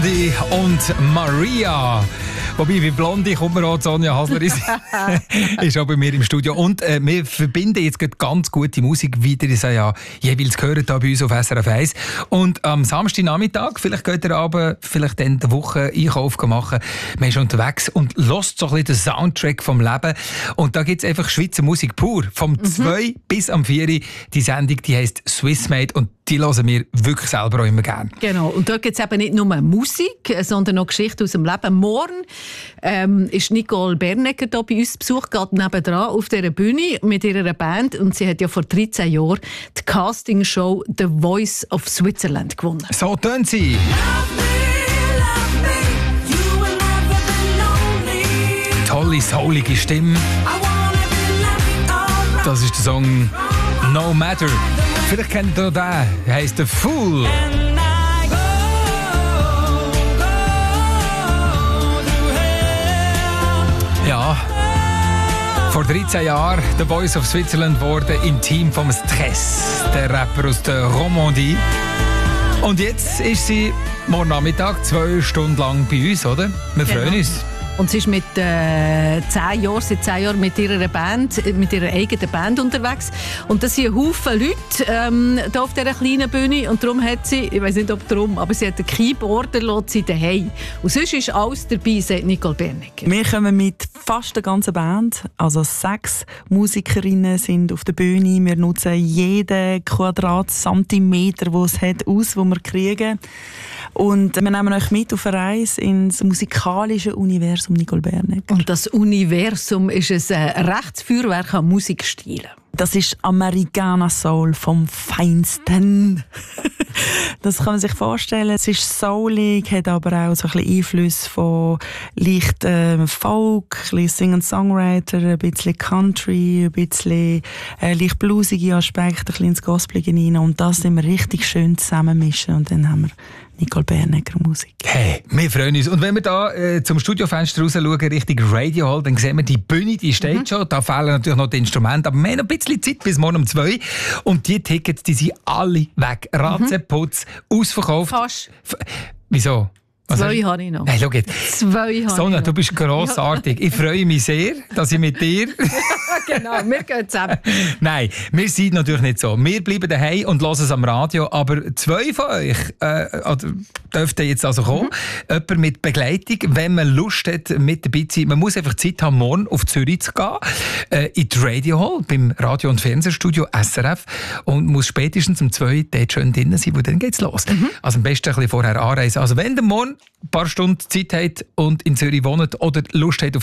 Blondie und Maria. Wobei, bei Blondie kommt mir auch Sonja Hasler ist auch bei mir im Studio. Und wir verbinden jetzt ganz gute Musik wieder. Ich sage ja, jeweils gehört da bei uns auf SRF 1. Und am Samstagnachmittag, vielleicht geht ihr aber vielleicht in der Woche Einkauf machen. Man ist unterwegs und hört so ein bisschen den Soundtrack vom Leben. Und da gibt es einfach Schweizer Musik pur. Vom 2 bis am 4. Die Sendung, die heisst Swissmade und die hören wir wirklich selber auch immer gerne. Genau, und dort gibt es eben nicht nur Musik, sondern auch Geschichten aus dem Leben. Morgen ist Nicole Bernegger hier bei uns Besuch, geht nebendran auf dieser Bühne mit ihrer Band und sie hat ja vor 13 Jahren die Castingshow «The Voice of Switzerland» gewonnen. So tönt sie. Tolle, soulige Stimme. Das ist der Song «No Matter». Vielleicht kennt ihr den, der heisst «The Fool». Ja, vor 13 Jahren «The Voice of Switzerland» wurde im Team vom Stress, der Rapper aus der Romandie. Und jetzt ist sie morgen Nachmittag 2 Stunden lang bei uns, oder? Wir freuen uns. Und sie ist seit 10 Jahren mit ihrer Band, mit ihrer eigenen Band unterwegs. Und das sind ein Haufen Leute hier auf dieser kleinen Bühne. Und darum hat sie, ich weiss nicht ob darum, aber sie hat einen Keyboarder, lässt sie daheim. Und sonst ist alles dabei, sagt Nicole Bernegger. Wir kommen mit fast der ganzen Band. Also 6 Musikerinnen sind auf der Bühne. Wir nutzen jeden Quadratzentimeter, den es hat, aus, den wir kriegen. Und wir nehmen euch mit auf eine Reise ins musikalische Universum Nicole Bernegger. Und das Universum ist ein Rechtsfeuerwerk an Musikstilen. Das ist Americana Soul vom Feinsten. Das kann man sich vorstellen. Es ist soulig, hat aber auch so ein bisschen Einflüsse von leicht Folk, ein bisschen Sing-and-Songwriter, ein bisschen Country, ein bisschen leicht bluesige Aspekte, ein bisschen ins Gospelige hinein. Und das sind wir richtig schön zusammenmischen. Und dann haben wir Nicole Bernegger Musik. Hey, wir freuen uns. Und wenn wir da zum Studiofenster raus schauen, Richtung Radio Hall, dann sehen wir, die Bühne, die steht schon. Da fehlen natürlich noch die Instrumente, aber wir haben noch ein bisschen Zeit bis morgen um 2. Und die Tickets, die sind alle weg. Ratzenputz, ausverkauft. Fast. Wieso? 2 habe ich noch. Hey, schau jetzt. 2 habe ich noch. Sonja, du bist grossartig. Ich freue mich sehr, dass ich mit dir... Genau, wir gehen zusammen. Nein, wir sind natürlich nicht so. Wir bleiben daheim und hören es am Radio. Aber 2 von euch dürften jetzt also kommen. Jemand mit Begleitung, wenn man Lust hat, mit dabei zu sein. Man muss einfach Zeit haben, morgen auf Zürich zu gehen. In die Radio Hall, beim Radio- und Fernsehstudio SRF. Und muss spätestens um 2 dort schön drin sein, weil dann geht's los. Also am besten ein bisschen vorher anreisen. Also wenn ihr morgen ein paar Stunden Zeit habt und in Zürich wohnt oder Lust habt auf